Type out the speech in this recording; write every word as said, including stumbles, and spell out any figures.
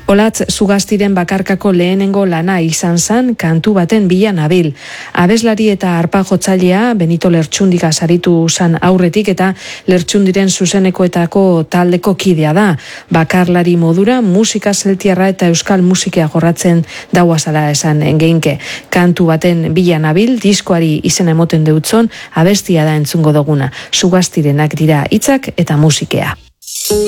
Olatz Zugastiren bakarkako lehenengo lana izan zen kantu baten bila nabil. Abeslari eta arpa jotzailea Benito Lertxundiga saritu zan aurretik eta Lertxundiren zuzenekoetako taldeko kidea da. Bakarlari modura musika zeltiarra eta euskal musika jorratzen dauazala esan engeinke. Kantu baten bila nabil diskoari izen emoten deutzon abestia da entzungo duguna. Zugastirenak dira hitzak eta musikea.